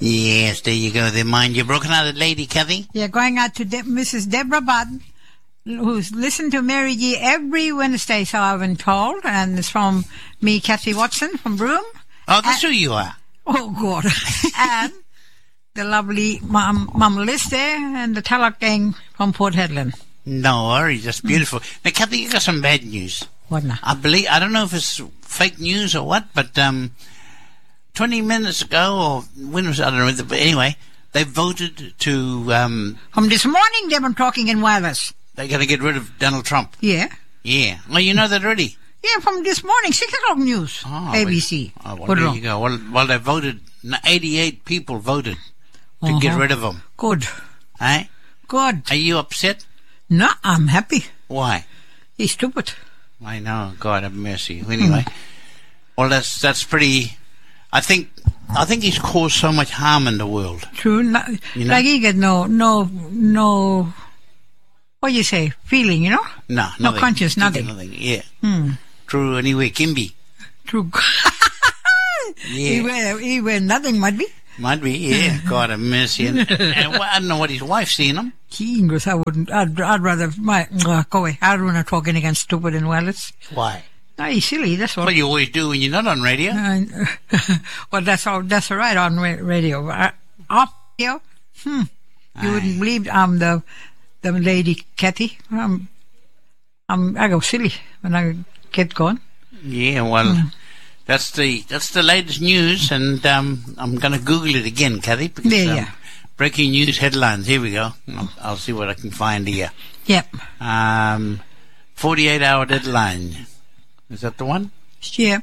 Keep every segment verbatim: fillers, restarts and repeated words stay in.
Yes, there you go. There, mind you, broken-hearted lady, Kathy. Yeah, going out to De- Missus Deborah Budd, who's listened to Mary G every Wednesday, so I've been told, and it's from me, Kathy Watson, from Broome. Oh, that's and, who you are. Oh, God. And the lovely Mum, Mum Liz there, and the Talak gang from Port Hedland. No worries, that's beautiful. Mm. Now, Kathy, you got some bad news. What now? I believe, I don't know if it's fake news or what, but um, twenty minutes ago, or when was it, I don't know, but anyway, they voted to... Um, from this morning, they've been talking in wireless. They're going to get rid of Donald Trump. Yeah. Yeah. Well, you know that already. Yeah, from this morning, six o'clock news, oh, A B C. Well, oh, well, there you go. Well, well, they voted, eighty-eight people voted to uh-huh. get rid of him. Good. Eh? Good. Are you upset? No, I'm happy. Why? He's stupid. I know. God have mercy. Anyway, mm. well, that's that's pretty. I think I think he's caused so much harm in the world. True. No, you know? Like he get no no no. What do you say? Feeling, you know? No, no conscience, nothing. nothing. Yeah. Hmm. True. Anyway, Kimby. True. yeah. He wear, he wear nothing, might be. Might be, yeah. God have mercy. And, and I don't know what his wife's seen him. English, I wouldn't. I'd, I'd rather my uh, go away. I don't want to talk anything stupid and wireless. Why? No, he's silly. That's what. Well, you always do when you're not on radio. Uh, well, that's all. That's all right on ra- radio. Uh, off radio, hmm. You Aye. Wouldn't believe I'm the the lady Kathy. I'm, I'm I go silly when I get going. Yeah, well. Mm. That's the that's the latest news, and um, I'm going to Google it again, Kathy. Because, yeah, um, yeah. Breaking news headlines. Here we go. I'll, I'll see what I can find here. Yep. Um, forty-eight hour deadline. Is that the one? Yeah.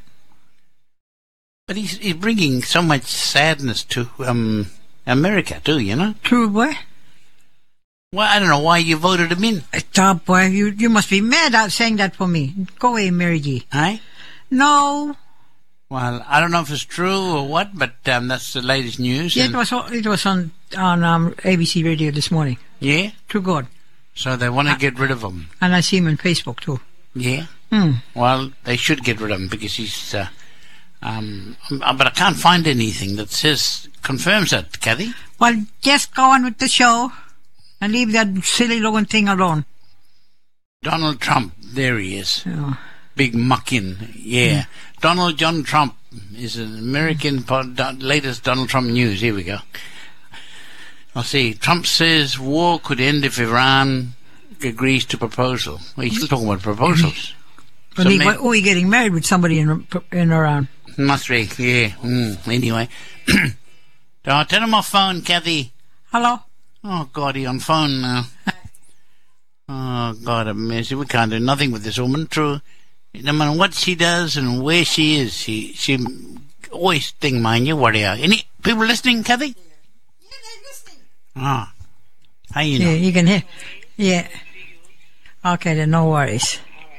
But he's he's bringing so much sadness to um America too. You know. True, boy. Well, I don't know why you voted him in. Stop, boy. You you must be mad at saying that for me. Go away, Mary G. Aye? No. Well, I don't know if it's true or what, but um, that's the latest news. Yeah, it was it was on on um, A B C Radio this morning. Yeah? True God. So they want to uh, get rid of him. And I see him on Facebook too. Yeah? Hmm. Well, they should get rid of him because he's... Uh, um, but I can't find anything that says, confirms that, Kathy. Well, just go on with the show and leave that silly looking thing alone. Donald Trump, there he is. Oh. Big muckin, yeah. Mm. Donald John Trump is an American pod, latest Donald Trump news. Here we go. I'll see. Trump says war could end if Iran agrees to proposal. Well, he's still talking about proposals. But so he, maybe, oh, he getting married with somebody in in Iran. Must be, yeah. Mm, anyway, oh, turn him off phone, Kathy. Hello. Oh God, he on phone now. Oh God, have mercy. We can't do nothing with this woman. True. No matter what she does and where she is, she she always think, mind you, worry out. Any people listening, Kathy? Yeah, they're listening. Ah, how you know? Yeah, you can hear. Yeah. Okay, then no worries.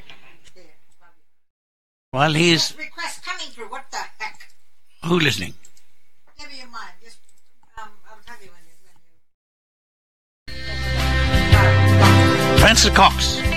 Well, he's request coming through. What the heck? Who listening? Never your mind. Just um, I'll tell you when you when you. Francis Cox.